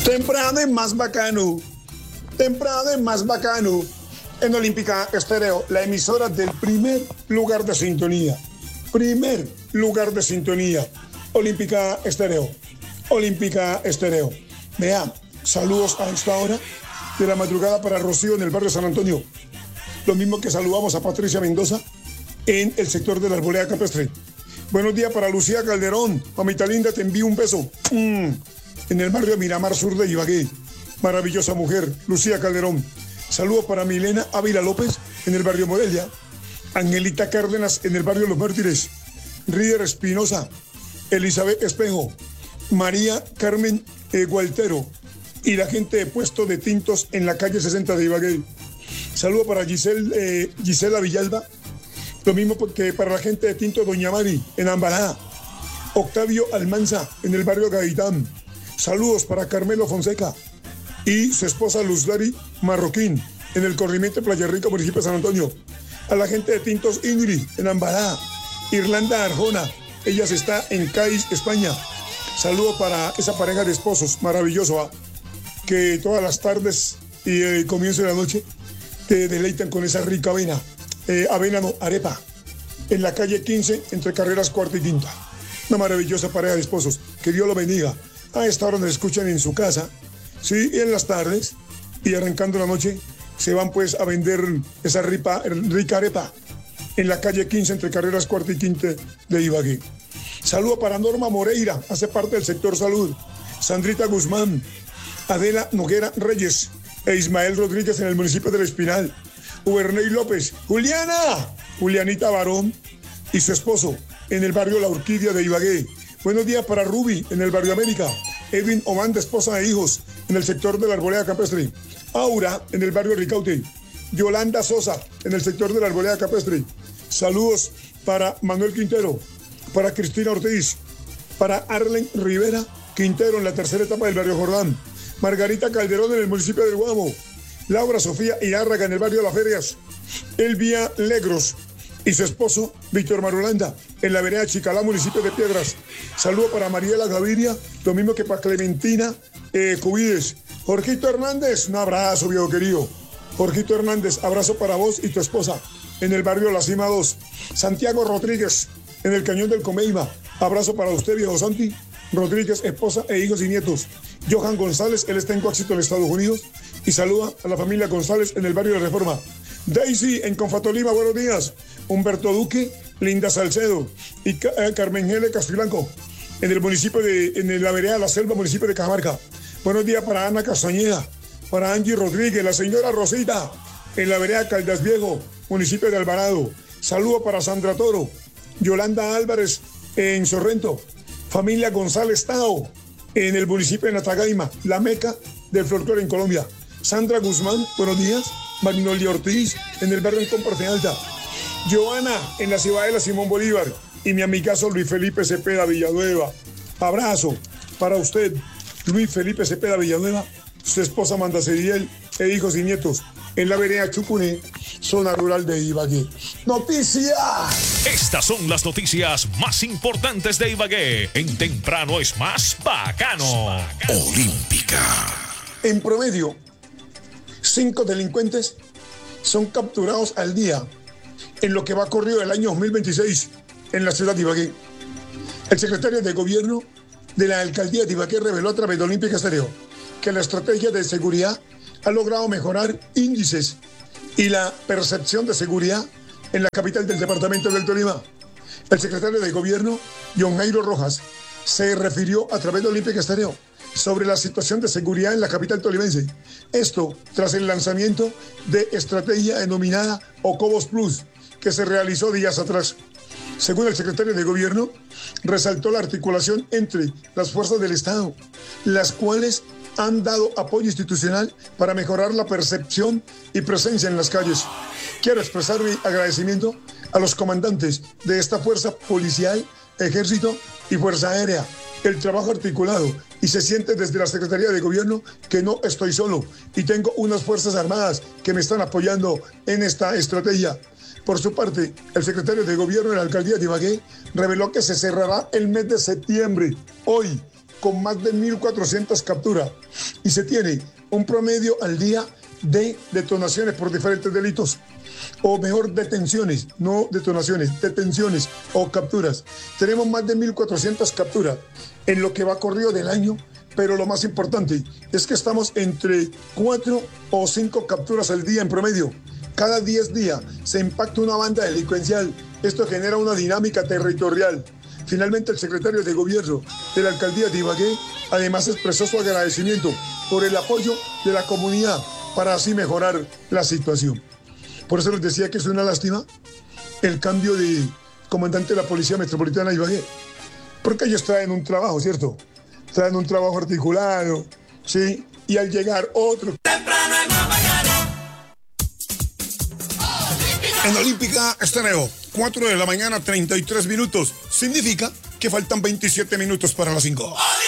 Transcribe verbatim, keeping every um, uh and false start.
Temprano y más bacano. Temprano y más bacano. En Olímpica Estéreo, la emisora del primer lugar de sintonía. Primer lugar de sintonía. Olímpica Estéreo. Olímpica Estéreo. Vea, saludos a esta hora de la madrugada para Rocío en el barrio San Antonio. Lo mismo que saludamos a Patricia Mendoza en el sector de la Arboleda Campestre. Buenos días para Lucía Calderón. Mamita linda, te envío un beso. Mm. En el barrio Miramar Sur de Ibagué. Maravillosa mujer, Lucía Calderón. Saludos para Milena Ávila López en el barrio Morelia. Angelita Cárdenas en el barrio Los Mártires. Ríder Espinosa. Elizabeth Espejo. María Carmen eh, Gualtero. Y la gente de Puesto de Tintos en la calle sesenta de Ibagué. Saludos para Giselle, eh, Gisela Villalba. Lo mismo que para la gente de Tinto Doña Mari en Ambará. Octavio Almanza en el barrio Gaitán. Saludos para Carmelo Fonseca y su esposa Luzlari Marroquín en el corrimiento Playa Rica, municipio de San Antonio. A la gente de Tintos Ingrid en Ambará. Irlanda Arjona, ella está en Cádiz, España. Saludos para esa pareja de esposos, maravilloso, ¿eh? Que todas las tardes y el comienzo de la noche te deleitan con esa rica avena. Eh, avena no, arepa. En la calle quince, entre carreras cuarta y quinta. Una maravillosa pareja de esposos. Que Dios lo bendiga. A esta hora nos escuchan en su casa, sí, y en las tardes, y arrancando la noche, se van pues a vender esa ripa, rica arepa en la calle quince, entre carreras cuarta y quinta de Ibagué. Saludo para Norma Moreira, hace parte del sector salud. Sandrita Guzmán, Adela Noguera Reyes e Ismael Rodríguez en el municipio del Espinal. Uberney López, Juliana, Julianita Barón y su esposo en el barrio La Orquídea de Ibagué. Buenos días para Ruby en el barrio América. Edwin Omanda, esposa de hijos en el sector de la Arboleda Campestre. Aura en el barrio Ricaute. Yolanda Sosa en el sector de la Arboleda Campestre. Saludos para Manuel Quintero, para Cristina Ortiz, para Arlen Rivera Quintero en la tercera etapa del barrio Jordán. Margarita Calderón en el municipio del Guamo. Laura Sofía Irárraga en el barrio Las Ferias. Elvia Legros y su esposo Víctor Marulanda en la vereda Chicalá, municipio de Piedras. Saludo para Mariela Gaviria, lo mismo que para Clementina eh, Cubides. Jorgito Hernández, un abrazo, viejo querido. Jorgito Hernández, abrazo para vos y tu esposa en el barrio La Cima dos. Santiago Rodríguez en el Cañón del Comeima, abrazo para usted, viejo Santi Rodríguez, esposa e hijos y nietos. Johan González, él está en Coaxito, en Estados Unidos, y saluda a la familia González en el barrio de Reforma. Daisy en Confatolima, buenos días. Humberto Duque, Linda Salcedo y eh, Carmen Gele Castilanco en el municipio de, en la vereda La Selva, municipio de Cajamarca. Buenos días para Ana Castañeda, para Angie Rodríguez, la señora Rosita en la vereda Caldas Viejo, municipio de Alvarado. Saludo para Sandra Toro, Yolanda Álvarez en Sorrento, familia González Tao en el municipio de Natagaima, la meca del folclore en Colombia. Sandra Guzmán, buenos días. Marinoli Ortiz en el barrio en Comparte Alta. Joana en la Ciudadela Simón Bolívar y mi amigazo Luis Felipe Cepeda Villanueva. Abrazo para usted, Luis Felipe Cepeda Villanueva, su esposa Amanda Cediel e hijos y nietos en la vereda Chucuné, zona rural de Ibagué. ¡Noticias! Estas son las noticias más importantes de Ibagué. En Temprano es más bacano. Olímpica. En promedio, cinco delincuentes son capturados al día en lo que va corrido el año dos mil veintiséis en la ciudad de Ibagué. El secretario de Gobierno de la Alcaldía de Ibagué reveló a través de Olímpica Estéreo que la estrategia de seguridad ha logrado mejorar índices y la percepción de seguridad en la capital del departamento del Tolima. El secretario de Gobierno, John Jairo Rojas, se refirió a través de Olímpica Estéreo sobre la situación de seguridad en la capital tolimense. Esto tras el lanzamiento de estrategia denominada Ocobos Plus, que se realizó días atrás. Según el secretario de Gobierno, resaltó la articulación entre las fuerzas del Estado, las cuales han dado apoyo institucional para mejorar la percepción y presencia en las calles. Quiero expresar mi agradecimiento a los comandantes de esta fuerza policial, ejército y fuerza aérea. El trabajo articulado y se siente desde la Secretaría de Gobierno que no estoy solo y tengo unas fuerzas armadas que me están apoyando en esta estrategia. Por su parte, el secretario de Gobierno de la Alcaldía de Ibagué reveló que se cerrará el mes de septiembre, hoy, con más de mil cuatrocientas capturas y se tiene un promedio al día de detonaciones por diferentes delitos, o mejor, detenciones, no detonaciones, detenciones o capturas. Tenemos más de mil cuatrocientas capturas en lo que va corrido del año, pero lo más importante es que estamos entre cuatro o cinco capturas al día en promedio. Cada diez días se impacta una banda delincuencial. Esto genera una dinámica territorial. Finalmente, el secretario de Gobierno de la Alcaldía de Ibagué además expresó su agradecimiento por el apoyo de la comunidad para así mejorar la situación. Por eso les decía que es una lástima el cambio de comandante de la Policía Metropolitana de Ibagué, porque ellos traen un trabajo, ¿cierto? Traen un trabajo articulado, ¿sí? Y al llegar otro... Temprano es más bacano. En Olímpica Estéreo, cuatro de la mañana, treinta y tres minutos. Significa que faltan veintisiete minutos para las cinco.